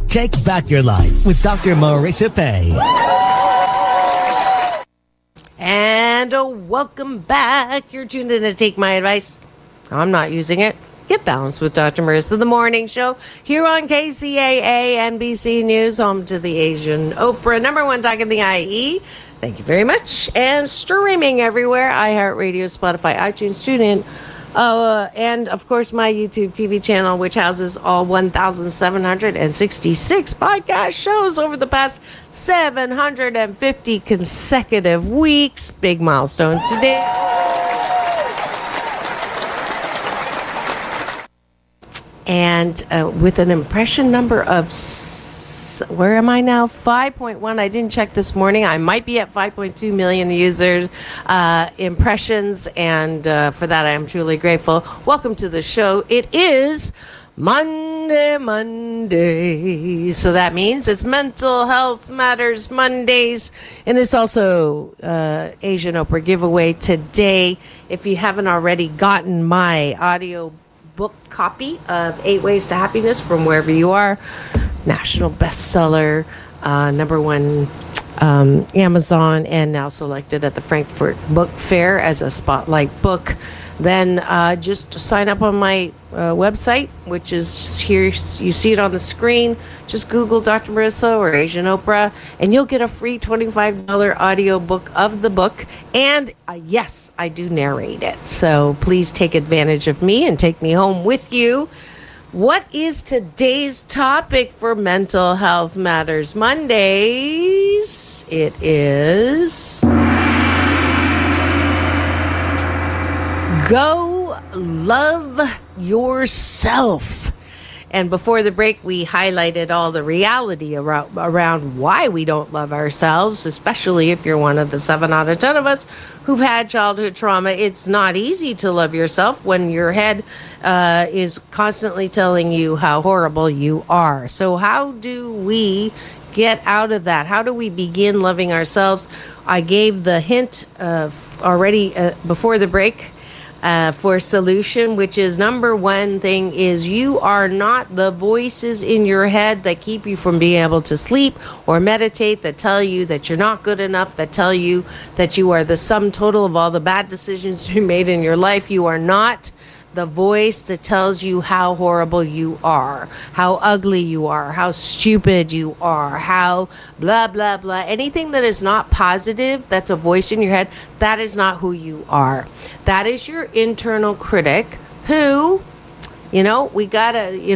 Take back your life with Dr. Marissa Pay. And welcome back. You're tuned in to Take My Advice. I'm not using it. Get balanced with Dr. Marissa, the morning show here on KCAA NBC News, home to the Asian Oprah, number one talk in the IE. Thank you very much. And streaming everywhere, iHeartRadio, Spotify, iTunes, TuneIn, and of course my YouTube TV channel, which houses all 1,766 podcast shows over the past 750 consecutive weeks. Big milestone today. And with an impression number of, where am I now? 5.1. I didn't check this morning. I might be at 5.2 million users, impressions. And for that, I am truly grateful. Welcome to the show. It is Monday. So that means it's Mental Health Matters Mondays. And it's also Asian Oprah giveaway today. If you haven't already gotten my audio book copy of 8 Ways to Happiness from wherever you are, national bestseller, number one Amazon, and now selected at the Frankfurt Book Fair as a spotlight book, then just sign up on my website, which is here. You see it on the screen. Just Google Dr. Marissa or Asian Oprah, and you'll get a free $25 audio book of the book. And yes, I do narrate it. So please take advantage of me and take me home with you. What is today's topic for Mental Health Matters Mondays? It is go love yourself. And before the break, we highlighted all the reality around why we don't love ourselves, especially if you're one of the 7 out of 10 of us who've had childhood trauma. It's not easy to love yourself when your head is constantly telling you how horrible you are. So how do we get out of that? How do we begin loving ourselves? I gave the hint already before the break. For solution, which is number one thing is you are not the voices in your head that keep you from being able to sleep or meditate, that tell you that you're not good enough, that tell you that you are the sum total of all the bad decisions you made in your life. You are not the voice that tells you how horrible you are, how ugly you are, how stupid you are, how blah, blah, blah. Anything that is not positive, that's a voice in your head, that is not who you are. That is your internal critic who, we gotta,